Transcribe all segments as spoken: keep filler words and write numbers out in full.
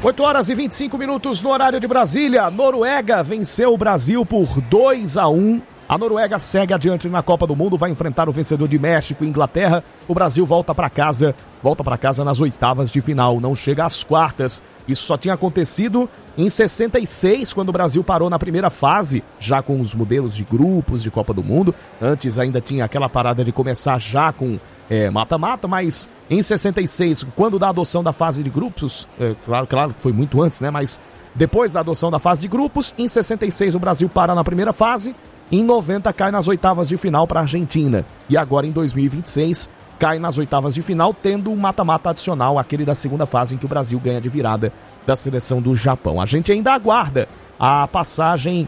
oito horas e vinte e cinco minutos no horário de Brasília. Noruega venceu o Brasil por dois a um. A Noruega segue adiante na Copa do Mundo, vai enfrentar o vencedor de México e Inglaterra. O Brasil volta para casa, volta para casa nas oitavas de final, não chega às quartas. Isso só tinha acontecido em sessenta e seis, quando o Brasil parou na primeira fase, já com os modelos de grupos de Copa do Mundo. Antes ainda tinha aquela parada de começar já com é, mata-mata, mas em sessenta e seis, quando da adoção da fase de grupos, é, claro, claro que foi muito antes, né? Mas depois da adoção da fase de grupos, em sessenta e seis o Brasil para na primeira fase. Em noventa cai nas oitavas de final para a Argentina. E agora em dois mil e vinte e seis cai nas oitavas de final, tendo um mata-mata adicional, aquele da segunda fase em que o Brasil ganha de virada da seleção do Japão. A gente ainda aguarda a passagem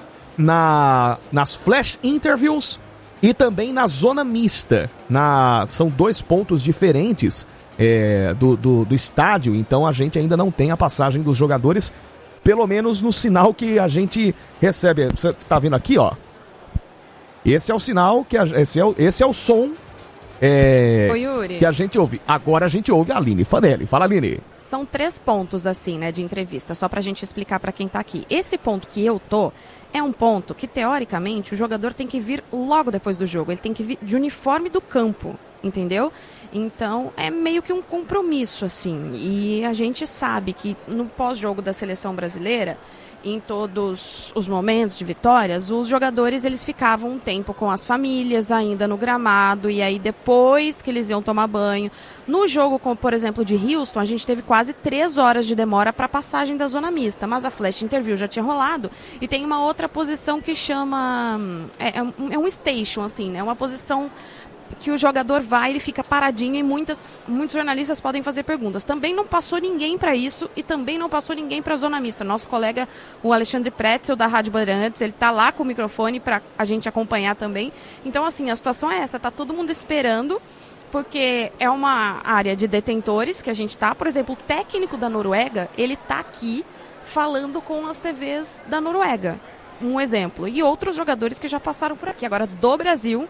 na, nas flash interviews e também na zona mista. Na, são dois pontos diferentes é, do, do, do estádio, então a gente ainda não tem a passagem dos jogadores, pelo menos no sinal que a gente recebe. Você está vendo aqui, ó? Esse é o sinal, que a, esse, é o, esse é o som é, Ô, Yuri, que a gente ouve. Agora a gente ouve a Aline Fanelli. Fala, Aline. São três pontos, assim, né, de entrevista, só pra gente explicar pra quem tá aqui. Esse ponto que eu tô é um ponto que, teoricamente, o jogador tem que vir logo depois do jogo. Ele tem que vir de uniforme do campo, entendeu? Então, é meio que um compromisso, assim. E a gente sabe que no pós-jogo da seleção brasileira, em todos os momentos de vitórias, os jogadores eles ficavam um tempo com as famílias ainda no gramado, e aí depois que eles iam tomar banho. No jogo, como por exemplo de Houston, a gente teve quase três horas de demora para a passagem da zona mista, mas a flash interview já tinha rolado, e tem uma outra posição que chama... É, é, um, é um station, assim, né? Uma posição que o jogador vai, ele fica paradinho e muitas, muitos jornalistas podem fazer perguntas. Também não passou ninguém para isso e também não passou ninguém para a zona mista. Nosso colega, o Alexandre Pretzel, da Rádio Bandeirantes, ele está lá com o microfone para a gente acompanhar também. Então, assim, a situação é essa, está todo mundo esperando, porque é uma área de detentores que a gente está. Por exemplo, o técnico da Noruega, ele está aqui falando com as T Vs da Noruega. Um exemplo. E outros jogadores que já passaram por aqui. Agora, do Brasil,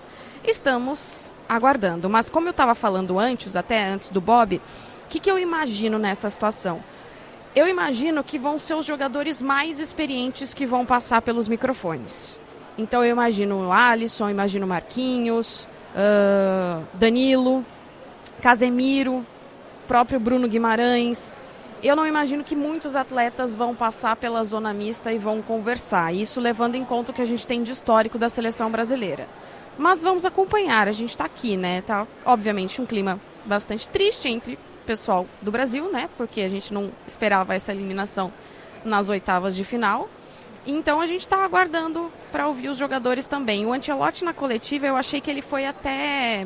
estamos aguardando. Mas como eu estava falando antes, até antes do Bob, o que, que eu imagino nessa situação? Eu imagino que vão ser os jogadores mais experientes que vão passar pelos microfones. Então eu imagino o Alisson, imagino o Marquinhos, uh, Danilo, Casemiro, próprio Bruno Guimarães. Eu não imagino que muitos atletas vão passar pela zona mista e vão conversar. Isso levando em conta o que a gente tem de histórico da seleção brasileira. Mas vamos acompanhar, a gente está aqui, né? Tá, obviamente, um clima bastante triste entre o pessoal do Brasil, né? Porque a gente não esperava essa eliminação nas oitavas de final. Então a gente está aguardando para ouvir os jogadores também. O Ancelotti na coletiva, eu achei que ele foi até...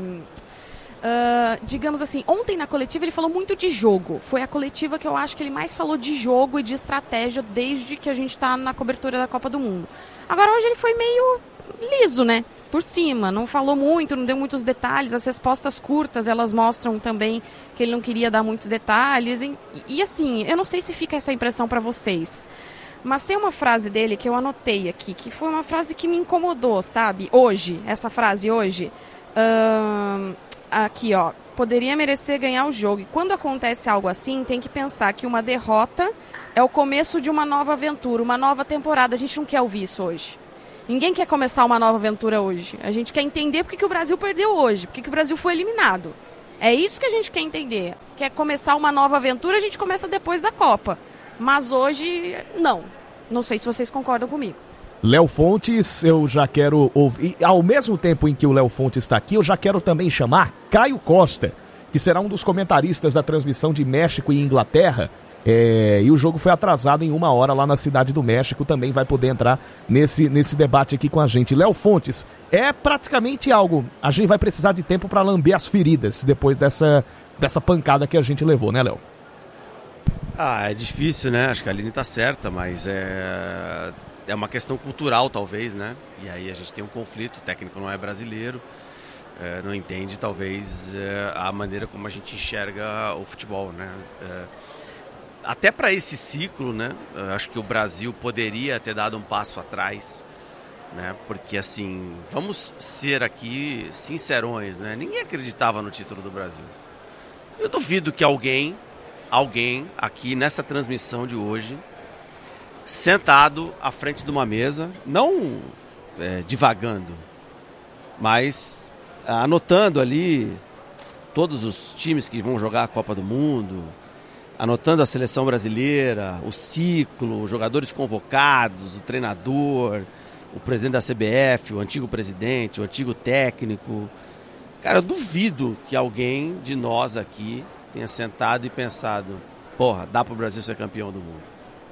Uh, digamos assim, ontem na coletiva ele falou muito de jogo. Foi a coletiva que eu acho que ele mais falou de jogo e de estratégia desde que a gente está na cobertura da Copa do Mundo. Agora hoje ele foi meio liso, né? Por cima, não falou muito, não deu muitos detalhes. As respostas curtas, elas mostram também que ele não queria dar muitos detalhes. E, e assim, eu não sei se fica essa impressão para vocês, mas tem uma frase dele que eu anotei aqui, que foi uma frase que me incomodou, sabe? Hoje, essa frase hoje, uh, aqui ó, poderia merecer ganhar o jogo. E quando acontece algo assim, tem que pensar que uma derrota é o começo de uma nova aventura, uma nova temporada. A gente não quer ouvir isso hoje. Ninguém quer começar uma nova aventura hoje. A gente quer entender por que, que o Brasil perdeu hoje, por que, que o Brasil foi eliminado. É isso que a gente quer entender. Quer começar uma nova aventura, a gente começa depois da Copa. Mas hoje, não. Não sei se vocês concordam comigo. Léo Fontes, eu já quero ouvir... Ao mesmo tempo em que o Léo Fontes está aqui, eu já quero também chamar Caio Costa, que será um dos comentaristas da transmissão de México e Inglaterra. É, e o jogo foi atrasado em uma hora lá na Cidade do México, também vai poder entrar nesse, nesse debate aqui com a gente. Léo Fontes, é praticamente algo, a gente vai precisar de tempo para lamber as feridas depois dessa, dessa pancada que a gente levou, né, Léo? Ah, é difícil, né? Acho que a Aline tá certa, mas é, é uma questão cultural, talvez, né? E aí a gente tem um conflito, o técnico não é brasileiro, é, não entende, talvez, é, a maneira como a gente enxerga o futebol, né? É, até para esse ciclo, né? Acho que o Brasil poderia ter dado um passo atrás, né? Porque, assim, vamos ser aqui sincerões, né? Ninguém acreditava no título do Brasil. Eu duvido que alguém, alguém aqui nessa transmissão de hoje sentado à frente de uma mesa, não é, divagando, mas anotando ali todos os times que vão jogar a Copa do Mundo, anotando a seleção brasileira, o ciclo, os jogadores convocados, o treinador, o presidente da C B F, o antigo presidente, o antigo técnico. Cara, eu duvido que alguém de nós aqui tenha sentado e pensado, porra, dá pro Brasil ser campeão do mundo.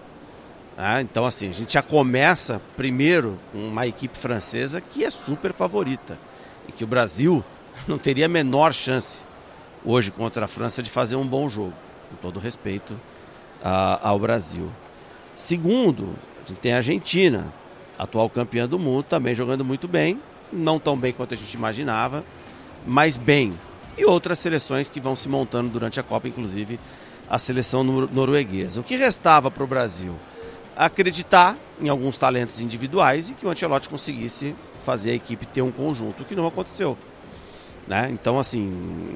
Ah, então assim, a gente já começa primeiro com uma equipe francesa que é super favorita e que o Brasil não teria a menor chance hoje contra a França de fazer um bom jogo, com todo respeito a, ao Brasil. Segundo, a gente tem a Argentina, atual campeã do mundo, também jogando muito bem, não tão bem quanto a gente imaginava, mas bem. E outras seleções que vão se montando durante a Copa, inclusive a seleção norueguesa. O que restava para o Brasil? Acreditar em alguns talentos individuais e que o Ancelotti conseguisse fazer a equipe ter um conjunto, o que não aconteceu, né? Então, assim,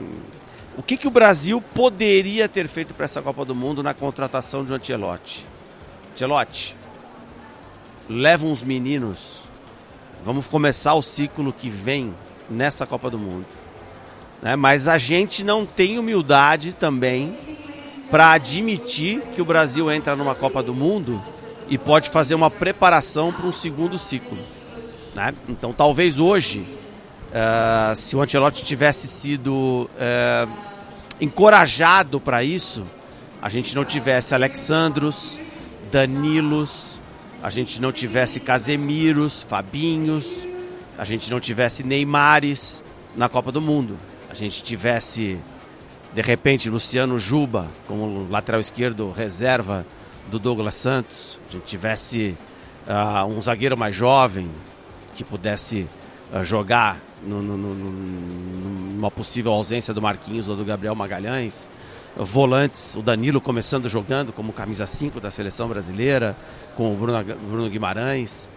o que, que o Brasil poderia ter feito para essa Copa do Mundo na contratação de um Ancelotti? Ancelotti, leva uns meninos, vamos começar o ciclo que vem nessa Copa do Mundo, né? Mas a gente não tem humildade também para admitir que o Brasil entra numa Copa do Mundo e pode fazer uma preparação para um segundo ciclo, né? Então talvez hoje, uh, se o Ancelotti tivesse sido uh, encorajado para isso, a gente não tivesse Alexandros, Danilos, a gente não tivesse Casemiros, Fabinhos, a gente não tivesse Neymares na Copa do Mundo, a gente tivesse de repente Luciano Juba como lateral esquerdo reserva do Douglas Santos, a gente tivesse uh, um zagueiro mais jovem que pudesse uh, jogar no, no, no, numa possível ausência do Marquinhos ou do Gabriel Magalhães, uh, volantes, o Danilo começando jogando como camisa cinco da seleção brasileira, com o Bruno, Bruno Guimarães,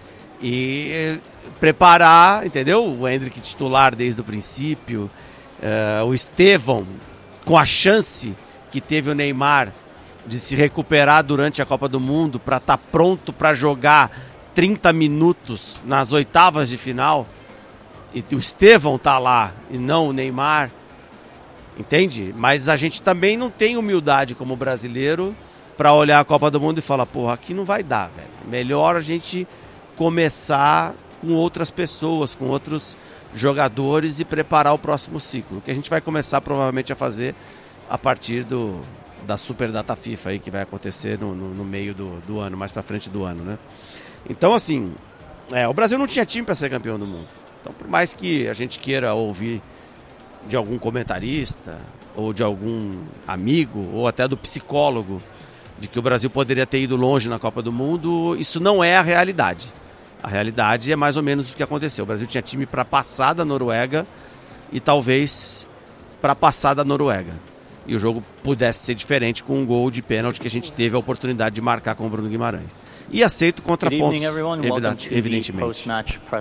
e uh, preparar, entendeu? O Endrick titular desde o princípio, uh, o Estevão com a chance que teve o Neymar de se recuperar durante a Copa do Mundo para estar tá pronto para jogar trinta minutos nas oitavas de final, e o Estevão tá lá e não o Neymar, entende? Mas a gente também não tem humildade como brasileiro para olhar a Copa do Mundo e falar, porra, aqui não vai dar, velho. Melhor a gente começar com outras pessoas, com outros jogadores e preparar o próximo ciclo, que a gente vai começar provavelmente a fazer a partir do da Super Data FIFA aí, que vai acontecer no, no, no meio do, do ano, mais pra frente do ano, né? Então, assim, é, o Brasil não tinha time para ser campeão do mundo. Então, por mais que a gente queira ouvir de algum comentarista, ou de algum amigo, ou até do psicólogo, de que o Brasil poderia ter ido longe na Copa do Mundo, isso não é a realidade. A realidade é mais ou menos o que aconteceu. O Brasil tinha time para passar da Noruega e talvez para passar da Noruega. E o jogo pudesse ser diferente com um gol de pênalti que a gente teve a oportunidade de marcar com o Bruno Guimarães. E aceito contrapontos, evidentemente.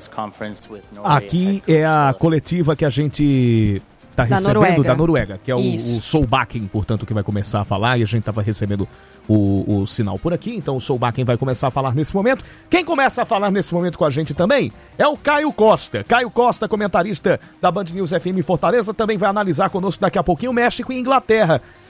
Aqui é a coletiva que a gente está recebendo Noruega. da Noruega, que é o, o Solbakken, portanto, que vai começar a falar, e a gente estava recebendo o, o sinal por aqui, então o Solbakken vai começar a falar nesse momento. Quem começa a falar nesse momento com a gente também é o Caio Costa. Caio Costa, comentarista da Band News F M Fortaleza, também vai analisar conosco daqui a pouquinho México e Inglaterra.